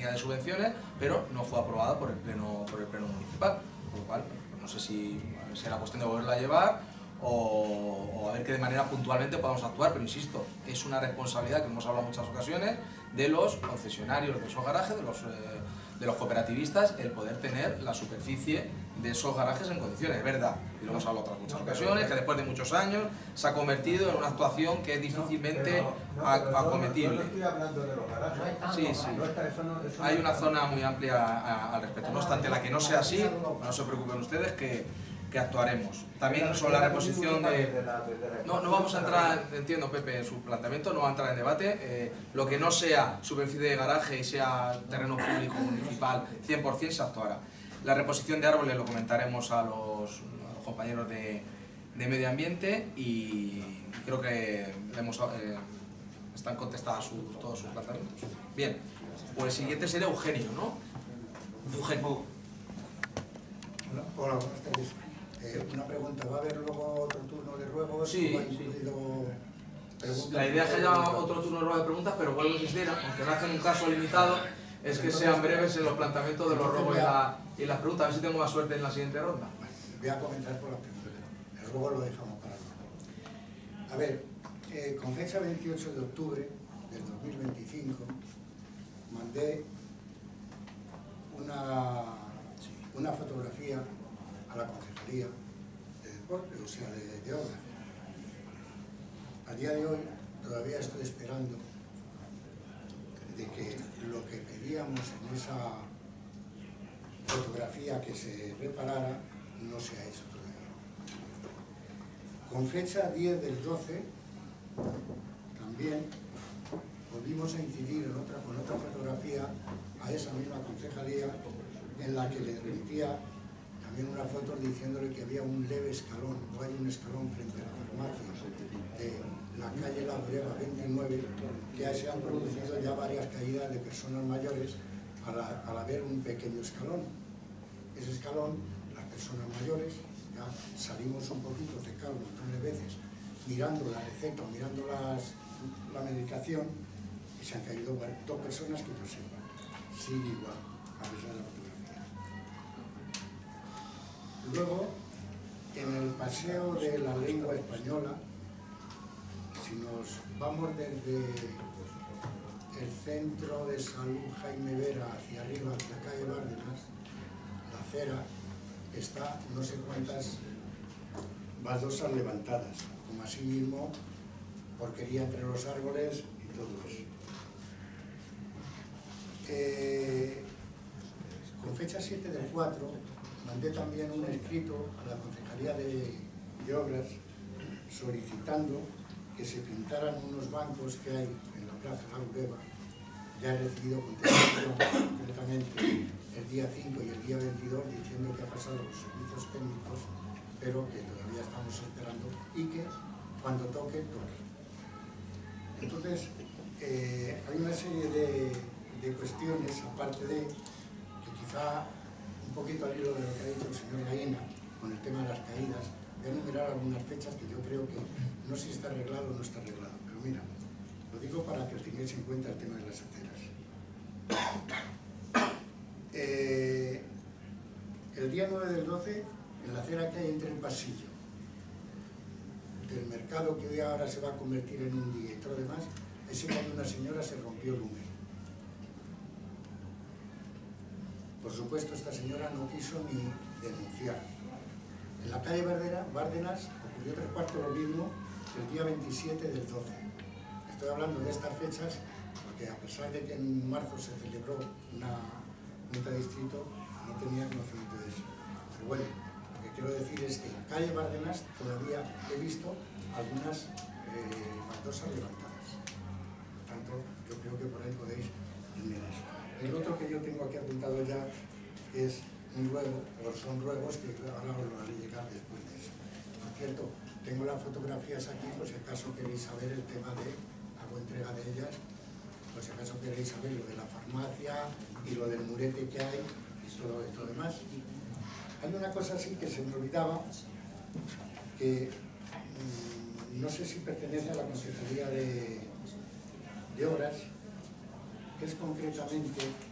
línea de subvenciones, pero no fue aprobada por el pleno municipal, por lo cual no sé si será cuestión de volverla a llevar o a ver que de manera puntualmente podamos actuar, pero insisto, es una responsabilidad que hemos hablado en muchas ocasiones de los concesionarios de esos garajes, de los cooperativistas, el poder tener la superficie de esos garajes en condiciones. Es verdad, y lo hemos hablado en otras muchas ocasiones, que después de muchos años se ha convertido en una actuación que es difícilmente acometible. No estoy hablando de los garajes. Sí, sí. Hay una zona muy amplia al respecto. No obstante, la que no sea así, no se preocupen ustedes que actuaremos. También sobre la reposición de... No vamos a entrar, entiendo Pepe, en su planteamiento, no va a entrar en debate. Lo que no sea superficie de garaje y sea terreno público municipal, 100% se actuará. La reposición de árboles lo comentaremos a los compañeros de medio ambiente y creo que están contestadas todos sus planteamientos. Bien, pues el siguiente sería Eugenio, ¿no? Eugenio. Hola, buenas tardes. Una pregunta, ¿va a haber luego otro turno de ruegos? Sí, sí. La idea es que haya otro turno de ruegos de preguntas, pero vuelvo a insistir, aunque no hacen un caso limitado, es que sean breves en los planteamientos de los ruegos y las preguntas. A ver si tengo más suerte en la siguiente ronda. Voy a comenzar por la pregunta. El ruego lo dejamos para luego. A ver, con fecha 28 de octubre del 2025 mandé una fotografía a la Concejalía de Deporte, o sea, de obra. A día de hoy todavía estoy esperando de que lo que pedíamos en esa fotografía que se reparara no se ha hecho todavía. Con fecha 10 del 12 también volvimos a incidir con otra fotografía a esa misma concejalía en la que le remitía también una foto diciéndole que había un leve escalón, o hay un escalón frente a la farmacia de la calle La Breva 29, que se han producido ya varias caídas de personas mayores al haber un pequeño escalón. Ese escalón, las personas mayores, ya salimos un poquito cecados un montón de veces, mirando la receta, mirando la medicación, y se han caído 2 personas que yo sepa. Sigue igual, a pesar de la fotografía. Luego, en el paseo de la lengua española, si nos vamos desde el centro de salud Jaime Vera hacia arriba, hacia calle Bárdenas, la acera está no sé cuántas baldosas levantadas, como así mismo porquería entre los árboles y todo eso. Con fecha 7 del 4 mandé también un escrito a la Concejalía de Obras solicitando que se pintaran unos bancos que hay en la Plaza La Breva. Ya he recibido contestación concretamente el día 5 y el día 22 diciendo que ha pasado los servicios técnicos, pero que todavía estamos esperando y que cuando toque, toque. Entonces, hay una serie de cuestiones, aparte de que quizá un poquito al hilo de lo que ha dicho el señor Gaina con el tema de las caídas, voy a enumerar algunas fechas que yo creo que no sé si está arreglado o no está arreglado, pero mira, lo digo para que tengáis en cuenta el tema de las aceras. El día 9 del 12, en la acera que hay entre el pasillo del mercado, que hoy ahora se va a convertir en un día y todo lo demás, ese que hay una señora se rompió el húmero. Por supuesto, esta señora no quiso ni denunciar. En la calle Bárdenas ocurrió 3/4 lo mismo el día 27 del 12. Estoy hablando de estas fechas porque a pesar de que en marzo se celebró una junta de distrito, no tenía conocimiento de eso. Pero bueno, lo que quiero decir es que en calle Bárdenas todavía he visto algunas baldosas levantadas. Por tanto, yo creo que por ahí podéis entender eso. El otro que yo tengo aquí apuntado ya, que es un ruego, o son ruegos que ahora os lo haré llegar después de eso. Por cierto, tengo las fotografías aquí, por si acaso queréis saber el tema de, hago entrega de ellas, por si acaso queréis saber lo de la farmacia y lo del murete que hay y todo esto demás. Hay una cosa así que se me olvidaba, que no sé si pertenece a la Concejalía de Obras, que es concretamente